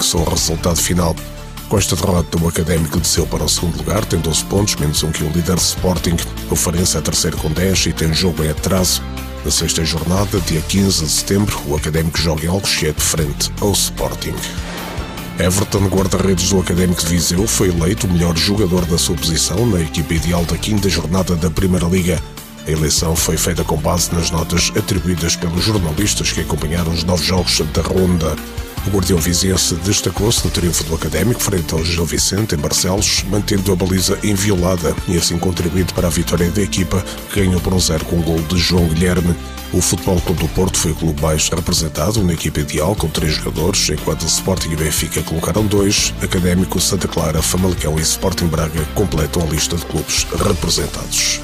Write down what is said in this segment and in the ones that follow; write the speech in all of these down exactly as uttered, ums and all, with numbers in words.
fixou o resultado final. Com esta derrota, o Académico desceu para o segundo lugar, tem doze pontos, menos um que o líder Sporting. O Farense é terceiro com dez e tem jogo em atraso. Na sexta jornada, dia quinze de setembro, o Académico joga em Alcochete frente ao Sporting. Everton, guarda-redes do Académico de Viseu, foi eleito o melhor jogador da sua posição na equipa ideal da quinta jornada da Primeira Liga. A eleição foi feita com base nas notas atribuídas pelos jornalistas que acompanharam os nove jogos da ronda. O guardião viziense destacou-se no triunfo do Académico frente ao Gil Vicente, em Barcelos, mantendo a baliza inviolada e assim contribuindo para a vitória da equipa, que ganhou por um zero com o gol de João Guilherme. O Futebol Clube do Porto foi o clube mais representado na equipa ideal, com três jogadores, enquanto o Sporting e Benfica colocaram dois. Académico, Santa Clara, Famalicão e Sporting Braga completam a lista de clubes representados.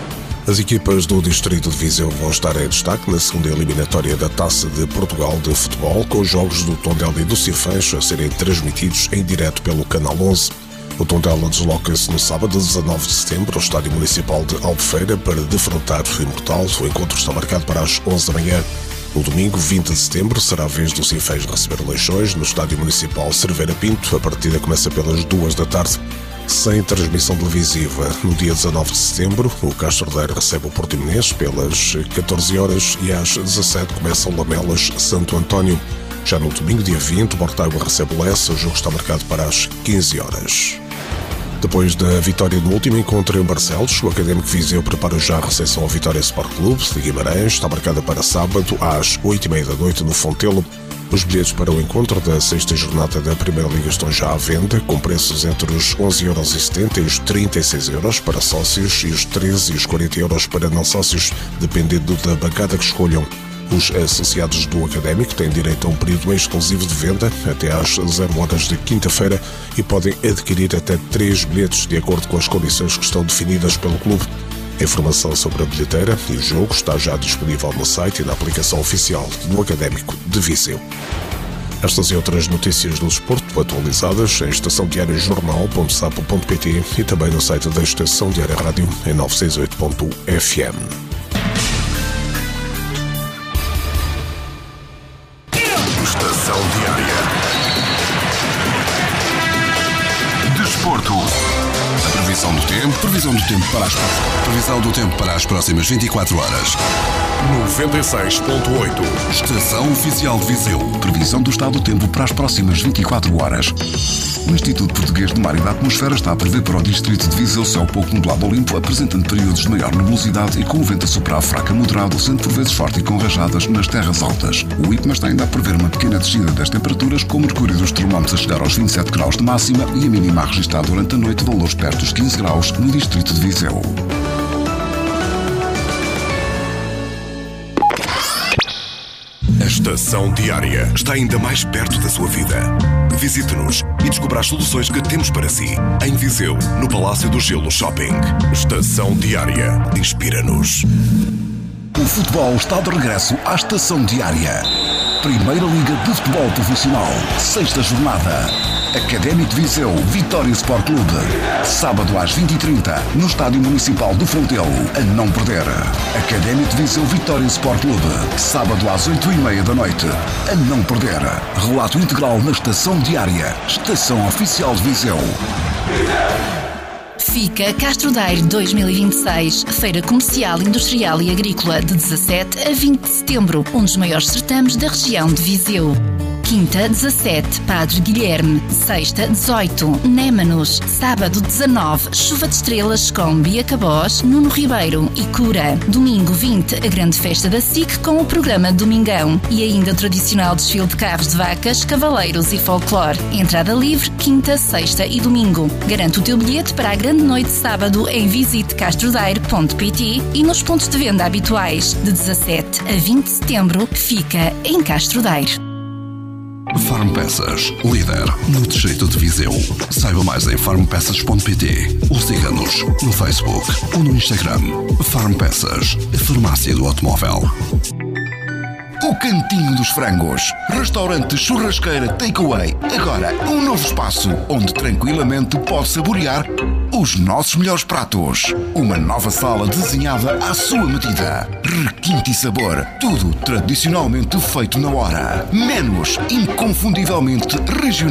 As equipas do Distrito de Viseu vão estar em destaque na segunda eliminatória da Taça de Portugal de Futebol, com os jogos do Tondela e do Sinfãs a serem transmitidos em direto pelo Canal onze. O Tondela desloca-se no sábado, dezanove de setembro, ao Estádio Municipal de Albufeira para defrontar o Imortal. O encontro está marcado para as onze da manhã. No domingo, vinte de setembro, será a vez do Sinfãs receber o Leixões no Estádio Municipal Cerveira Pinto. A partida começa pelas duas da tarde. Sem transmissão televisiva, no dia dezanove de setembro, o Castro Daire recebe o Portimonense pelas catorze horas e às dezassete começa o Lamelas Santo António. Já no domingo, dia vinte, o Mortágua recebe o Lessa, o jogo está marcado para as quinze horas. Depois da vitória no último encontro em Barcelos, o Académico Viseu prepara já a recepção ao Vitória Sport Clube de Guimarães, está marcada para sábado às oito e meia da noite no Fontelo. Os bilhetes para o encontro da sexta jornada da Primeira Liga estão já à venda, com preços entre os onze vírgula setenta euros e os trinta e seis euros para sócios e os treze e os quarenta euros para não sócios, dependendo da bancada que escolham. Os associados do Académico têm direito a um período exclusivo de venda até às zero horas de quinta-feira e podem adquirir até três bilhetes de acordo com as condições que estão definidas pelo clube. A informação sobre a bilheteira e o jogo está já disponível no site e na aplicação oficial do Académico de Viseu. Estas e outras notícias do desporto atualizadas em estação diária jornal ponto sapo ponto pt e também no site da Estação Diária Rádio em novecentos e sessenta e oito ponto f m. Estação Diária. Desporto. A previsão do tempo, previsão do tempo para as previsão do tempo para as próximas vinte e quatro horas. noventa e seis ponto oito. Estação Oficial de Viseu. Previsão do estado do tempo para as próximas vinte e quatro horas. O Instituto Português do Mar e da Atmosfera está a prever para o distrito de Viseu céu pouco nublado ou limpo, apresentando períodos de maior nebulosidade e com o vento a soprar fraco a moderado, sendo por vezes forte e com rajadas nas terras altas. O IPMA está ainda a prever uma pequena descida das temperaturas, com o mercúrio dos termómetros a chegar aos vinte e sete graus de máxima e a mínima a registrar durante a noite valores perto dos quinze graus no distrito de Viseu. A Estação Diária está ainda mais perto da sua vida. Visite-nos e descubra as soluções que temos para si. Em Viseu, no Palácio do Gelo Shopping. Estação Diária. Inspira-nos. O futebol está de regresso à Estação Diária. Primeira Liga de Futebol Profissional. Sexta jornada. Académico de Viseu, Vitória Sport Clube. Sábado às vinte e trinta, no Estádio Municipal do Fontelo. A não perder. Académico de Viseu, Vitória Sport Clube. Sábado às oito e meia da noite. A não perder. Relato integral na Estação Diária. Estação Oficial de Viseu. Fica Castro Daire dois mil e vinte e seis, Feira Comercial, Industrial e Agrícola, de dezassete a vinte de setembro, um dos maiores certames da região de Viseu. Quinta, dezassete, Padre Guilherme. Sexta, dezoito, Némanos. Sábado, dezanove, Chuva de Estrelas com Bia Cabós, Nuno Ribeiro e Cura. Domingo, vinte, a grande festa da S I C com o programa Domingão. E ainda o tradicional desfile de carros de vacas, cavaleiros e folclore. Entrada livre, quinta, sexta e domingo. Garante o teu bilhete para a grande noite de sábado em visite castrodaire ponto pt e nos pontos de venda habituais. De dezassete a vinte de setembro, fica em Castro Daire. Farm Peças, líder no distrito de Viseu. Saiba mais em farm peças ponto pt ou siga-nos no Facebook ou no Instagram. Farm Peças, a farmácia do automóvel. O Cantinho dos Frangos. Restaurante churrasqueira takeaway. Agora, um novo espaço onde tranquilamente pode saborear os nossos melhores pratos. Uma nova sala desenhada à sua medida. Requinte e sabor. Tudo tradicionalmente feito na hora. Menus inconfundivelmente regionais.